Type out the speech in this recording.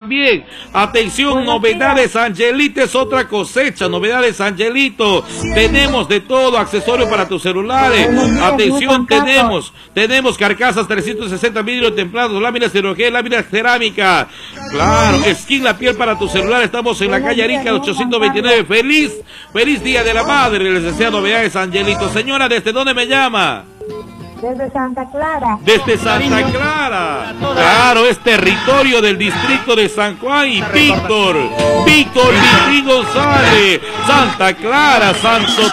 también. Atención, novedades, Angelito es otra cosecha. Novedades, Angelito. Tenemos de todo, accesorios para tus celulares. Atención, tenemos carcasas 360 vidrios templados, láminas de hidrogel, láminas cerámica. Claro, skin la piel para tu celular. Estamos en la calle Arica 829. Feliz Día de la Madre. Les desea novedades, Angelito. Señora, ¿desde dónde me llama? Desde Santa Clara. Desde Santa Clara. Claro, es territorio del distrito de San Juan y Víctor Vitín González. Santa Clara, Santo